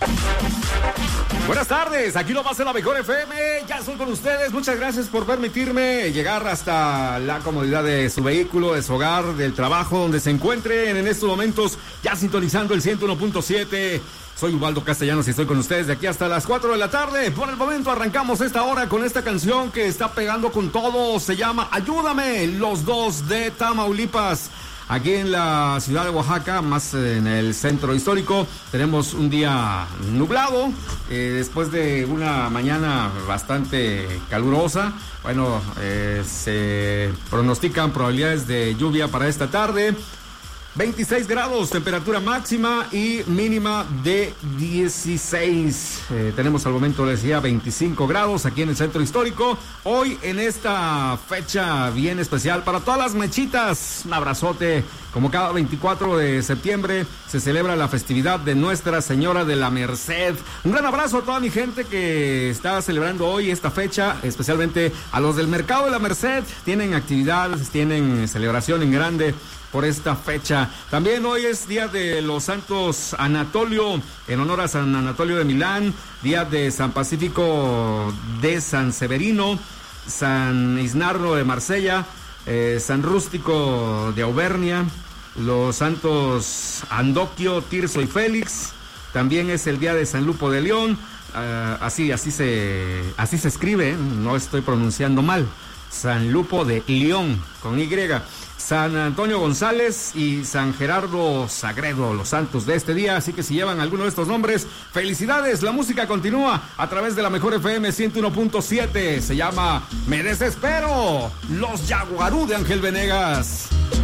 Buenas tardes, aquí lo va a hacer la mejor FM, ya estoy con ustedes, muchas gracias por permitirme llegar hasta la comodidad de su vehículo, de su hogar, del trabajo, donde se encuentren en estos momentos, ya sintonizando el 101.7. Soy Ubaldo Castellanos y estoy con ustedes de aquí hasta las 4 de la tarde. Por el momento arrancamos esta hora con esta canción que está pegando con todo, se llama Ayúdame, Los Dos de Tamaulipas. Aquí en la ciudad de Oaxaca, más en el centro histórico, tenemos un día nublado, después de una mañana bastante calurosa. Bueno, se pronostican probabilidades de lluvia para esta tarde. 26 grados, temperatura máxima y mínima de 16. Tenemos al momento, les decía, 25 grados aquí en el centro histórico. Hoy, en esta fecha bien especial para todas las mechitas, un abrazote. Como cada 24 de septiembre se celebra la festividad de Nuestra Señora de la Merced. Un gran abrazo a toda mi gente que está celebrando hoy esta fecha, especialmente a los del Mercado de la Merced. Tienen actividades, tienen celebración en grande por esta fecha. También hoy es día de los Santos Anatolio, en honor a San Anatolio de Milán, día de San Pacífico de San Severino, San Isnardo de Marsella, San Rústico de Auvernia, los santos Andoquio, Tirso y Félix. También es el día de San Lupo de León, así se escribe, no estoy pronunciando mal. San Lupo de León, con Y. San Antonio González y San Gerardo Sagredo, los santos de este día. Así que si llevan alguno de estos nombres, felicidades. La música continúa a través de la mejor FM 101.7. Se llama Me Desespero, los Yaguarú de Ángel Venegas.